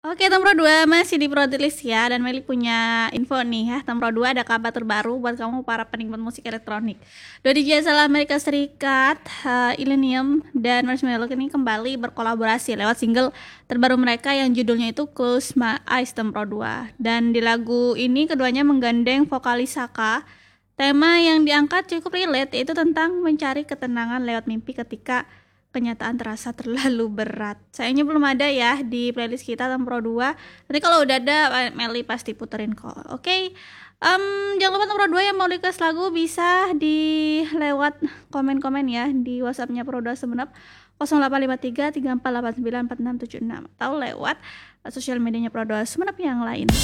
Oke, Tempro 2 masih di Prodilis ya, dan Meli punya info nih ya. Tempro 2 ada kabar terbaru buat kamu para penikmat musik elektronik. Dua DJ asal Amerika Serikat, Illenium dan Marshmello ini kembali berkolaborasi lewat single terbaru mereka yang judulnya itu Close My Eyes Tempro 2. Dan di lagu ini keduanya menggandeng vokalis Saka. Tema yang diangkat cukup relate, yaitu tentang mencari ketenangan lewat mimpi ketika kenyataan terasa terlalu berat. Sayangnya belum ada ya di playlist kita Tempro 2. Nanti kalau udah ada Meli pasti puterin kok. Oke. Jangan lupa Tempro 2 yang mau request lagu bisa di lewat komen-komen ya di WhatsApp-nya Pro 2 Semenep 0853 3489 4676 atau lewat sosial medianya Pro 2 Semenep yang lain.